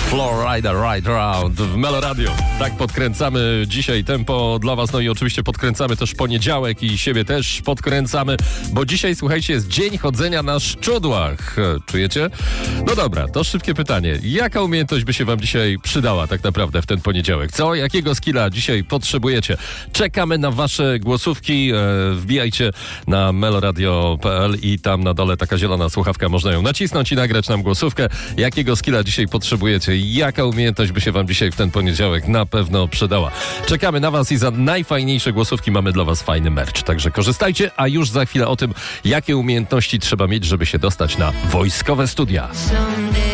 Florida Ride Round w Melo Radio. Tak podkręcamy dzisiaj tempo dla was, no i oczywiście podkręcamy też poniedziałek i siebie też podkręcamy, bo dzisiaj, słuchajcie, jest dzień chodzenia na szczudłach. Czujecie? No dobra, to szybkie pytanie. Jaka umiejętność by się wam dzisiaj przydała tak naprawdę w ten poniedziałek? Co? Jakiego skilla dzisiaj potrzebujecie? Czekamy na wasze głosówki. Wbijajcie na meloradio.pl i tam na dole taka zielona słuchawka, można ją nacisnąć i nagrać nam głosówkę. Jakiego skilla dzisiaj potrzebujecie? Jaka umiejętność by się wam dzisiaj w ten poniedziałek na pewno przydała? Czekamy na was i za najfajniejsze głosówki mamy dla was fajny merch. Także korzystajcie, a już za chwilę o tym, jakie umiejętności trzeba mieć, żeby się dostać na wojskowe studia.